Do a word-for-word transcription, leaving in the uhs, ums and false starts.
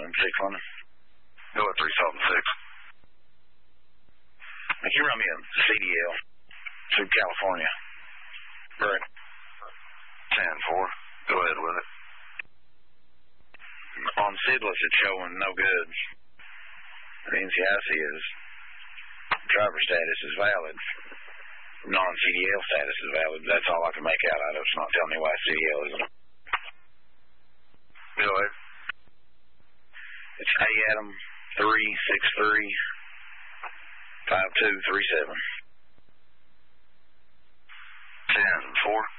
seven six one. Go at three seven six. Can you run me a C D L to California? Right. ten four. Go ahead with it. On Sidless, it's showing no goods. The N C I C is driver status is valid. Non-C D L status is valid. That's all I can make out of it. It's not telling me why C D L isn't. Go ahead. It's A Adam three six three five two three seven. ten four.